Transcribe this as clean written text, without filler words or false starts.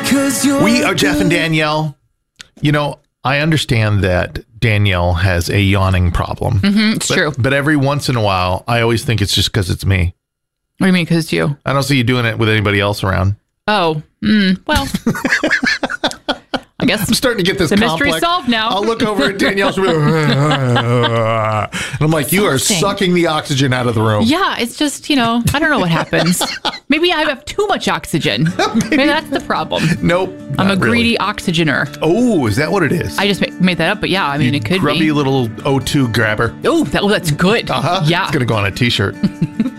We are Jeff and Danielle. You know, I understand that Danielle has a yawning problem. It's true. But every once in a while, I always think it's just because it's me. What do you mean, because it's you? I don't see you doing it with anybody else around. Oh, well, I guess I'm starting to get this the complex. mystery solved now. I'll look over at Danielle. And I'm like, you are sucking the oxygen out of the room. Yeah, it's just, I don't know what happens. Maybe I have too much oxygen. Maybe that's the problem. Nope. I'm a greedy oxygener. Oh, is that what it is? I just made that up, but yeah, I mean, it could grubby be. little O2 grabber. Oh, that's good. Uh-huh. Yeah. It's going to go on a t-shirt.